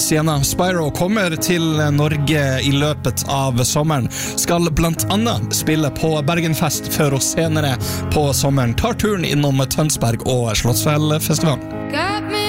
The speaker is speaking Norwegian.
Sienna Spyro kommer til Norge I løpet av sommeren, skal blant annet spille på Bergenfest før hun senere på sommeren tar turen innom Tønsberg og Slottsfjellfestivalen.